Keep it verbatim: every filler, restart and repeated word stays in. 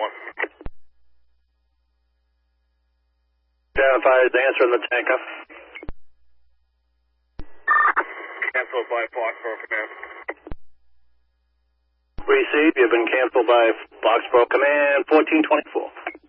one. Identified as answer in the tanker. Canceled by Foxborough Command. Received. You've been canceled by Foxborough Command fourteen twenty-four.